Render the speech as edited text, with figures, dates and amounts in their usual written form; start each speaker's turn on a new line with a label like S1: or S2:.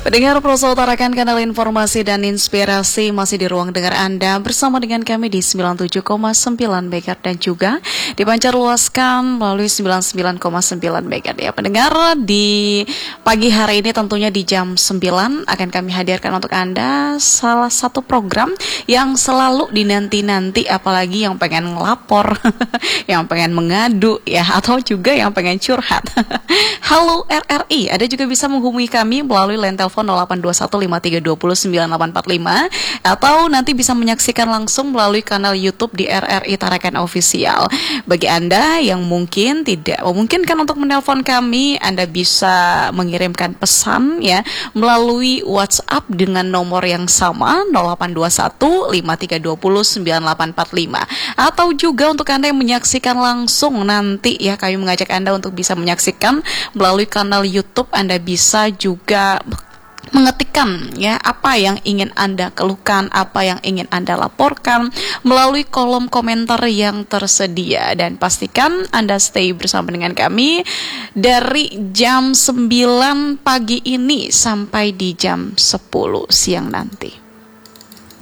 S1: Pendengar Prosa utarakan kanal informasi dan inspirasi masih di ruang dengar Anda bersama dengan kami di 97,9 MHz dan juga dipancar luaskan melalui 99,9 MHz ya. Pendengar, di pagi hari ini tentunya di jam 9 akan kami hadirkan untuk Anda salah satu program yang selalu dinanti-nanti, apalagi yang pengen ngelapor, yang pengen mengadu ya, atau juga yang pengen curhat. Halo RRI, Anda juga bisa menghubungi kami melalui line telepon 082153209845 atau nanti bisa menyaksikan langsung melalui kanal YouTube di RRI Tarakan Official. Bagi Anda yang mungkin tidak memungkinkan untuk menelpon kami, Anda bisa mengirimkan pesan ya melalui WhatsApp dengan nomor yang sama 082153209845 atau juga untuk Anda yang menyaksikan langsung nanti ya, kami mengajak Anda untuk bisa menyaksikan melalui kanal YouTube. Anda bisa juga mengetikkan ya apa yang ingin Anda keluhkan, apa yang ingin Anda laporkan melalui kolom komentar yang tersedia, dan pastikan Anda stay bersama dengan kami dari jam 9 pagi ini sampai di jam 10 siang nanti.